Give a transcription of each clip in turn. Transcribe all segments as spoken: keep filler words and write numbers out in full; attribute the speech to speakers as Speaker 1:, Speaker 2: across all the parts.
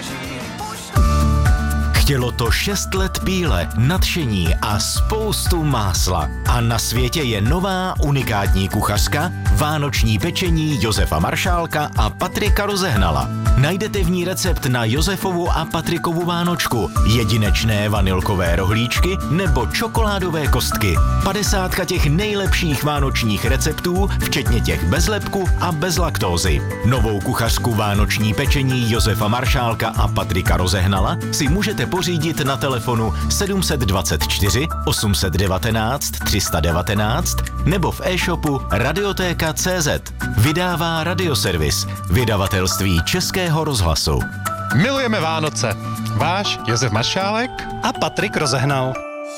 Speaker 1: Chtělo to šest let píle, nadšení a spoustu másla. A na světě je nová unikátní kuchařka, vánoční pečení Josefa Maršálka a Patrika Rozehnala. Najdete v ní recept na Josefovu a Patrikovu vánočku, jedinečné vanilkové rohlíčky nebo čokoládové kostky. Padesátka těch nejlepších vánočních receptů, včetně těch bez lepku a bez laktózy. Novou kuchařku vánoční pečení Josefa Maršálka a Patrika Rozehnala si můžete pořídit na telefonu sedm dva čtyři osm jedna devět tři jedna devět nebo v e-shopu radiotéka tečka cé zet. Vydává Radioservis, vydavatelství Českého rozhlasu.
Speaker 2: Milujeme Vánoce. Váš Josef Maršálek
Speaker 3: a Patrik Rozehnal.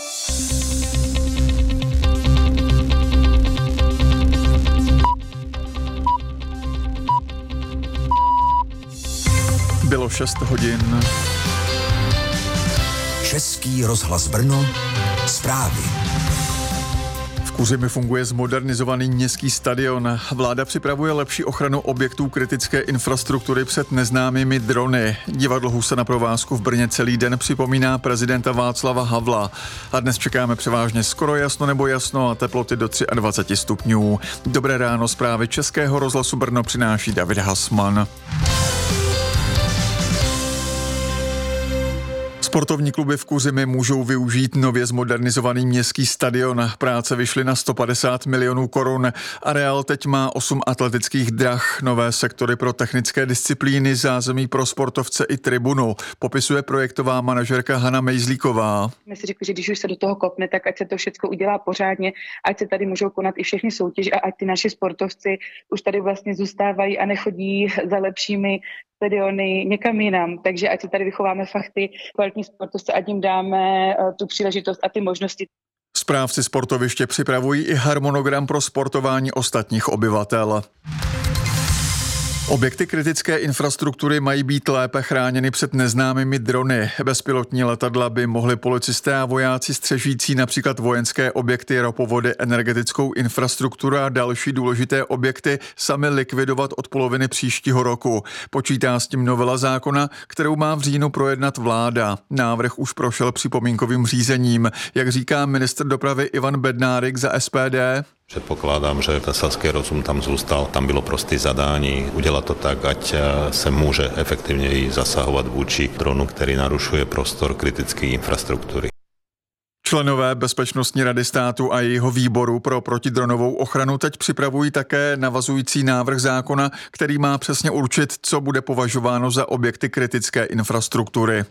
Speaker 4: Bylo šest hodin.
Speaker 5: Český rozhlas Brno, zprávy.
Speaker 4: V Kuřimi funguje zmodernizovaný městský stadion. Vláda připravuje lepší ochranu objektů kritické infrastruktury před neznámými drony. Divadlo Husa na provázku v Brně celý den připomíná prezidenta Václava Havla. A dnes čekáme převážně skoro jasno nebo jasno a teploty do dvacet tři stupňů. Dobré ráno, zprávy Českého rozhlasu Brno přináší David Hasman. Sportovní kluby v Kuřimi můžou využít nově zmodernizovaný městský stadion. Práce vyšly na sto padesát milionů korun. Areál teď má osm atletických drah, nové sektory pro technické disciplíny, zázemí pro sportovce i tribunu. Popisuje projektová manažerka Hana Mejzlíková.
Speaker 6: My si řekli, že když už se do toho kopne, tak ať se to všechno udělá pořádně, ať se tady můžou konat i všechny soutěže a ať ty naši sportovci už tady vlastně zůstávají a nechodí za lepšími stadiony někam jinam, takže ať se tady vychováme fakt ty kvalitní sportovce, ať jim dáme uh, tu příležitost a ty možnosti.
Speaker 4: Správci sportoviště připravují i harmonogram pro sportování ostatních obyvatel. Objekty kritické infrastruktury mají být lépe chráněny před neznámými drony. Bezpilotní letadla by mohli policisté a vojáci střežící například vojenské objekty, ropovody, energetickou infrastrukturu a další důležité objekty sami likvidovat od poloviny příštího roku. Počítá s tím novela zákona, kterou má v říjnu projednat vláda. Návrh už prošel připomínkovým řízením. Jak říká ministr dopravy Ivan Bednárik za es pé dé,
Speaker 7: Předpokládám, že ten selský rozum tam zůstal. Tam bylo prosté zadání udělat to tak, ať se může efektivněji zasahovat vůči dronu, který narušuje prostor kritické infrastruktury.
Speaker 4: Členové Bezpečnostní rady státu a jejího výboru pro protidronovou ochranu teď připravují také navazující návrh zákona, který má přesně určit, co bude považováno za objekty kritické infrastruktury.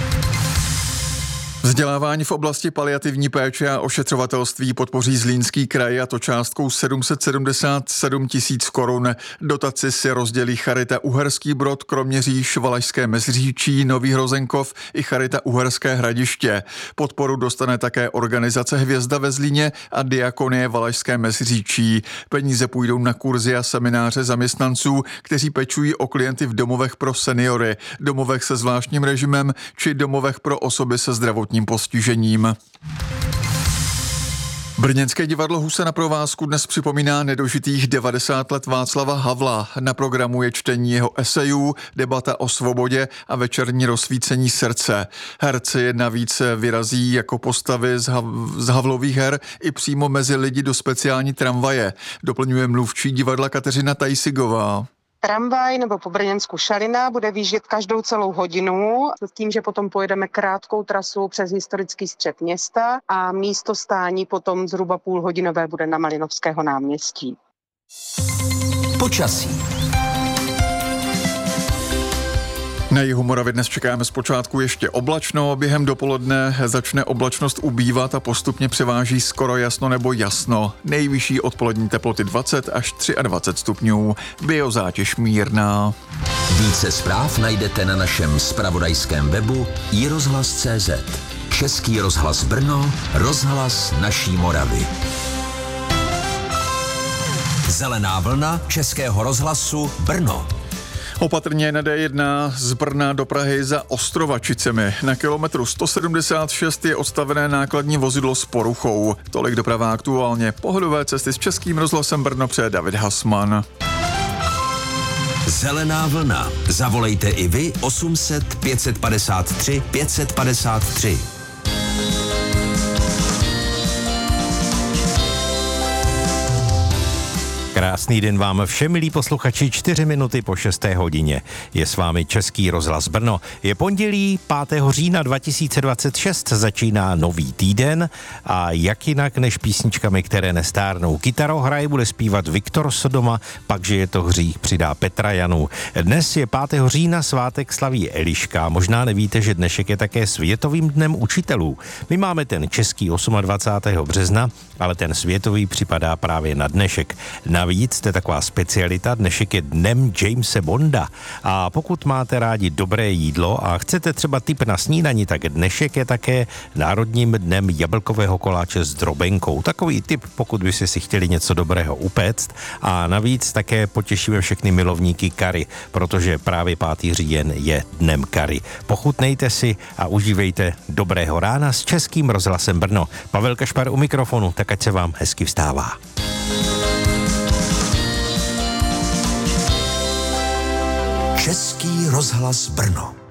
Speaker 4: Vzdělávání v oblasti paliativní péče a ošetřovatelství podpoří Zlínský kraj, a to částkou sedm set sedmdesát sedm tisíc korun. Dotaci si rozdělí Charita Uherský Brod, Kroměříž, Valašské Meziříčí, Nový Hrozenkov i Charita Uherské Hradiště. Podporu dostane také organizace Hvězda ve Zlíně a Diakonie Valašské Meziříčí. Peníze půjdou na kurzy a semináře zaměstnanců, kteří pečují o klienty v domovech pro seniory, domovech se zvláštním režimem či domovech pro osoby se zdravotním postižením. Brněnské divadlo Husa na provázku dnes připomíná nedožitých devadesát let Václava Havla. Na programu je čtení jeho esejů, debata o svobodě a večerní rozsvícení srdce. Herci navíc vyrazí jako postavy z, Hav- z Havlových her i přímo mezi lidi do speciální tramvaje. Doplňuje mluvčí divadla Kateřina Tajsigová.
Speaker 8: Tramvaj nebo po Brněnsku Šalina bude výjíždět každou celou hodinu s tím, že potom pojedeme krátkou trasu přes historický střed města a místo stání potom zhruba půlhodinové bude na Malinovského náměstí.
Speaker 5: Počasí.
Speaker 4: Na jihu Moravy dnes čekáme zpočátku ještě oblačno, během dopoledne začne oblačnost ubývat a postupně převáží skoro jasno nebo jasno. Nejvyšší odpolední teploty dvacet až dvacet tři stupňů, biozátěž mírná.
Speaker 5: Více zpráv najdete na našem zpravodajském webu i rozhlas tečka cé zet. Český rozhlas Brno, rozhlas naší Moravy. Zelená vlna Českého rozhlasu Brno.
Speaker 4: Opatrně na dé jedna z Brna do Prahy za Ostrovačicemi. Na kilometru sto sedmdesát šest je odstavené nákladní vozidlo s poruchou. Tolik doprava aktuálně. Pohodové cesty s Českým rozhlasem Brno přeje David Hasman.
Speaker 5: Zelená vlna. Zavolejte i vy osm set pět set padesát tři pět set padesát tři.
Speaker 1: Krásný den vám všem, milí posluchači, čtyři minuty po šesté hodině. Je s vámi Český rozhlas Brno. Je pondělí pátého října dva tisíce dvacet šest, začíná nový týden a jak jinak než písničkami, které nestárnou. Kytarohraj bude zpívat Viktor Sodoma, pakže je to hřích přidá Petra Janu. Dnes je pátého října, svátek slaví Eliška. Možná nevíte, že dnešek je také světovým dnem učitelů. My máme ten český dvacátého osmého března, ale ten světový připadá právě na dnešek. Navíc to je taková specialita, dnešek je dnem Jamese Bonda. A pokud máte rádi dobré jídlo a chcete třeba tip na snídani, tak dnešek je také národním dnem jablkového koláče s drobenkou. Takový tip, pokud by si chtěli něco dobrého upéct. A navíc také potěšíme všechny milovníky kary, protože právě pátý říjen je dnem kary. Pochutnejte si a užívejte dobrého rána s Českým rozhlasem Brno. Pavel Kašpar u mikrofonu, tak ať se vám hezky vstává.
Speaker 5: Český rozhlas Brno.